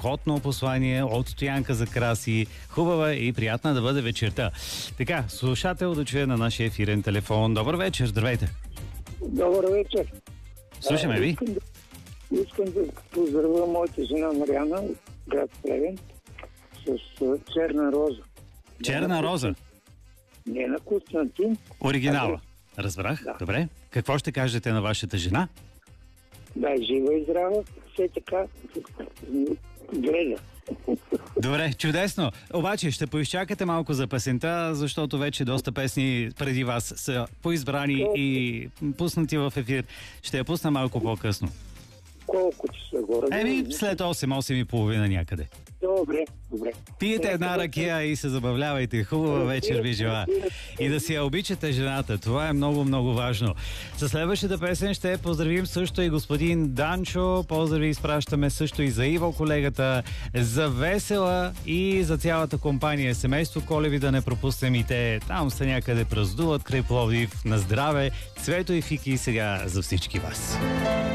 страхотно послание от Стоянка за Краси. Хубава и приятна да бъде вечерта. Така, слушател да чуе на нашия ефирен телефон. Добър вечер, здравейте. Добър вечер. Слушаме ви. Искам да поздравя моята жена Мариана от град Плевен с черна роза. Черна роза. Не на Константин. Оригинала. Разбрах. Да. Добре. Какво ще кажете на вашата жена? Да, жива и здрава. Все така гледа. Добре, чудесно. Обаче ще поизчакате малко за песента, защото вече доста песни преди вас са поизбрани и пуснати в ефир. Ще я пусна малко по-късно. Колко часа горе? След 8-8:30 някъде. Добре. Пиете една ракия и се забавлявайте. Хубава вечер ви желая. И да си я обичате жената. Това е много, много важно. Със следващата песен ще поздравим също и господин Данчо. Поздрави изпращаме също и за Иво, колегата, за Весела и за цялата компания. Семейство Колеви да не пропуснем и те. Там са някъде празнуват край Пловдив. На здраве. Цвето и Фики сега за всички вас.